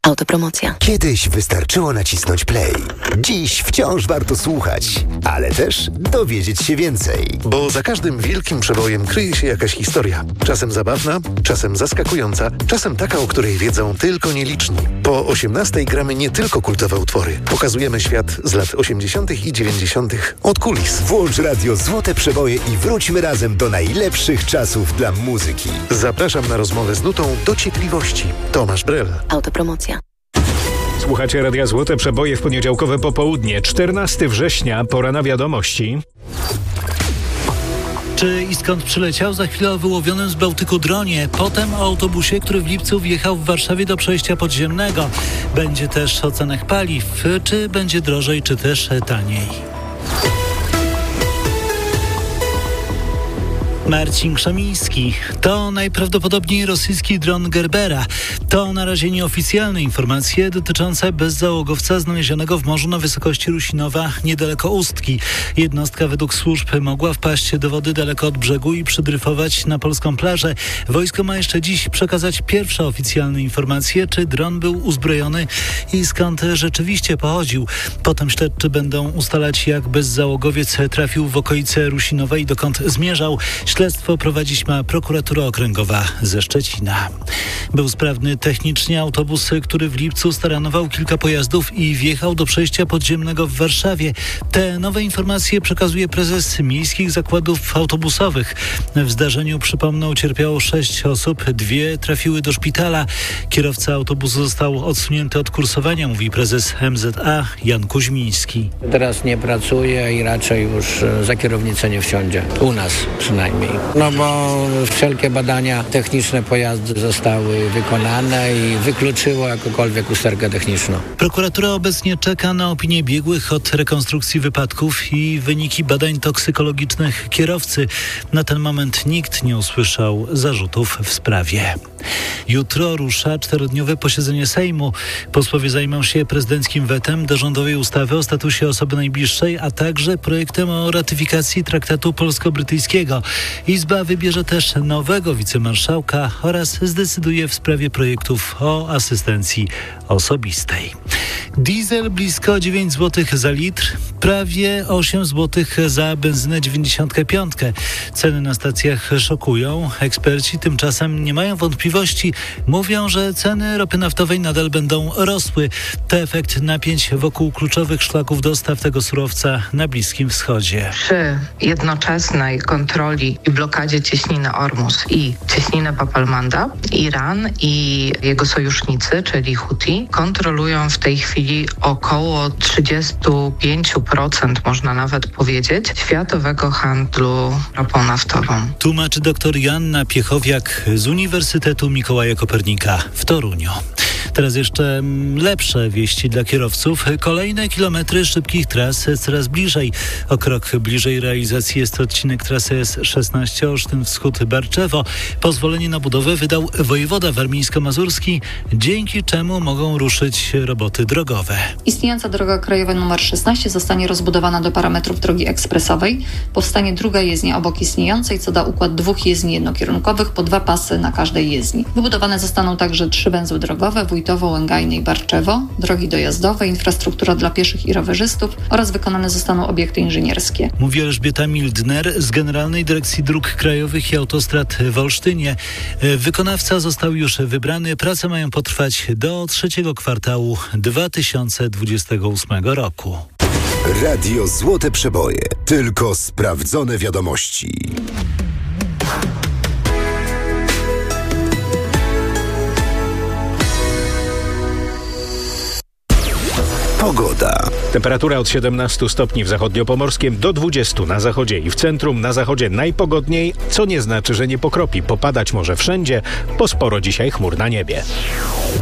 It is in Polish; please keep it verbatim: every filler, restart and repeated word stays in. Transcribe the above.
Autopromocja. Kiedyś wystarczyło nacisnąć play. Dziś wciąż warto słuchać, ale też dowiedzieć się więcej. Bo za każdym wielkim przebojem kryje się jakaś historia. Czasem zabawna, czasem zaskakująca, czasem taka, o której wiedzą tylko nieliczni. Po osiemnastej gramy nie tylko kultowe utwory. Pokazujemy świat z lat osiemdziesiątych i dziewięćdziesiątych od kulis. Włącz radio Złote Przeboje i wróćmy razem do najlepszych czasów dla muzyki. Zapraszam na rozmowę z nutą dociekliwości. Tomasz Brel. Autopromocja. Słuchacie Radia Złote Przeboje w poniedziałkowe popołudnie. czternastego września, pora na wiadomości. Czy i skąd przyleciał? Za chwilę o wyłowionym z Bałtyku dronie. Potem o autobusie, który w lipcu wjechał w Warszawie do przejścia podziemnego. Będzie też o cenach paliw. Czy będzie drożej, czy też taniej? Marcin Krzemiński. To najprawdopodobniej rosyjski dron Gerbera. To na razie nieoficjalne informacje dotyczące bezzałogowca znalezionego w morzu na wysokości Rusinowa niedaleko Ustki. Jednostka według służb mogła wpaść do wody daleko od brzegu i przydryfować na polską plażę. Wojsko ma jeszcze dziś przekazać pierwsze oficjalne informacje, czy dron był uzbrojony i skąd rzeczywiście pochodził. Potem śledczy będą ustalać, jak bezzałogowiec trafił w okolice Rusinowa i dokąd zmierzał. Śledztwo prowadzić ma prokuratura okręgowa ze Szczecina. Był sprawny technicznie autobus, który w lipcu staranował kilka pojazdów i wjechał do przejścia podziemnego w Warszawie. Te nowe informacje przekazuje prezes Miejskich Zakładów Autobusowych. W zdarzeniu, przypomnę, ucierpiało sześć osób, dwie trafiły do szpitala. Kierowca autobusu został odsunięty od kursowania, mówi prezes M Z A Jan Kuźmiński. Teraz nie pracuje i raczej już za kierownicę nie wsiądzie. U nas przynajmniej. No bo wszelkie badania techniczne pojazdu zostały wykonane i wykluczyło jakąkolwiek usterkę techniczną. Prokuratura obecnie czeka na opinię biegłych od rekonstrukcji wypadków i wyniki badań toksykologicznych kierowcy. Na ten moment nikt nie usłyszał zarzutów w sprawie. Jutro rusza czterodniowe posiedzenie Sejmu. Posłowie zajmą się prezydenckim wetem do rządowej ustawy o statusie osoby najbliższej, a także projektem o ratyfikacji traktatu polsko-brytyjskiego. Izba wybierze też nowego wicemarszałka oraz zdecyduje w sprawie projektów o asystencji osobistej. Diesel blisko dziewięć złotych za litr, prawie osiem złotych za benzynę dziewięćdziesiąt pięć. Ceny na stacjach szokują. Eksperci tymczasem nie mają wątpliwości. Mówią, że ceny ropy naftowej nadal będą rosły. To efekt napięć wokół kluczowych szlaków dostaw tego surowca na Bliskim Wschodzie. Przy jednoczesnej kontroli i blokadzie cieśniny Ormus i cieśniny Bab el-Mandab, Iran i jego sojusznicy, czyli Huti, kontrolują w tej chwili około trzydzieści pięć procent, można nawet powiedzieć, światowego handlu ropą naftową. Tłumaczy dr Joanna Piechowiak z Uniwersytetu Mikołaja Kopernika w Toruniu. Teraz jeszcze lepsze wieści dla kierowców. Kolejne kilometry szybkich tras coraz bliżej. O krok bliżej realizacji jest odcinek trasy S szesnaście Olsztyn Wschód Barczewo. Pozwolenie na budowę wydał wojewoda warmińsko-mazurski, dzięki czemu mogą ruszyć roboty drogowe. Istniejąca droga krajowa nr szesnaście zostanie rozbudowana do parametrów drogi ekspresowej. Powstanie druga jezdnia obok istniejącej, co da układ dwóch jezdni jednokierunkowych po dwa pasy na każdej jezdni. Wybudowane zostaną także trzy węzły drogowe, Wójtowo, Łęgajne i Barczewo, drogi dojazdowe, infrastruktura dla pieszych i rowerzystów oraz wykonane zostaną obiekty inżynierskie. Mówi Elżbieta Mildner z Generalnej Dyrekcji Dróg Krajowych i Autostrad w Olsztynie. Wykonawca został już wybrany. Prace mają potrwać do trzeciego kwartału dwa tysiące dwudziestego ósmego roku. Radio Złote Przeboje. Tylko sprawdzone wiadomości. Pogoda. Temperatura od siedemnastu stopni w zachodniopomorskim do dwudziestu na zachodzie i w centrum. Na zachodzie najpogodniej, co nie znaczy, że nie pokropi. Popadać może wszędzie, bo sporo dzisiaj chmur na niebie.